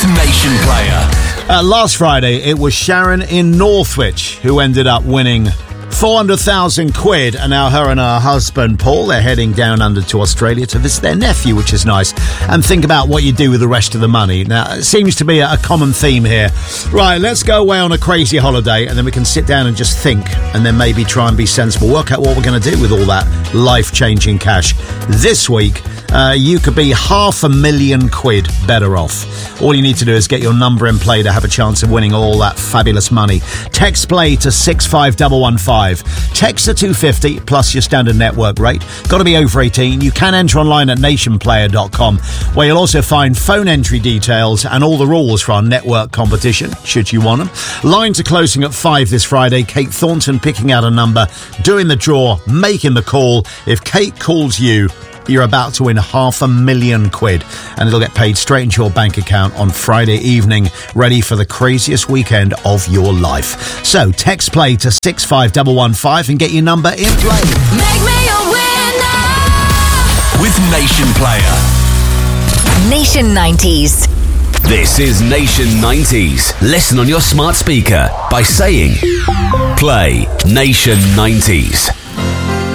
Nation Player. Last Friday, it was Sharon in Northwich who ended up winning 400,000 quid, and now her and her husband Paul, they're heading down under to Australia to visit their nephew, which is nice, and think about what you do with the rest of the money. Now, it seems to be a common theme here. Right, let's go away on a crazy holiday, and then we can sit down and just think, and then maybe try and be sensible, work out what we're going to do with all that life-changing cash. This week, you could be £500,000 better off. All you need to do is get your number in play to have a chance of winning all that fabulous money. Text play to 65115. Text to 250 plus your standard network rate. Got to be over 18. You can enter online at nationplayer.com, where you'll also find phone entry details and all the rules for our network competition, should you want them. Lines are closing at 5 this Friday. Kate Thornton picking out a number, doing the draw, making the call. If Kate calls you, you're about to win £500,000, and it'll get paid straight into your bank account on Friday evening, ready for the craziest weekend of your life. So text play to 65115 and get your number in play. Make me a winner With Nation Player. Nation 90s. This is Nation 90s. Listen on your smart speaker by saying, play Nation 90s.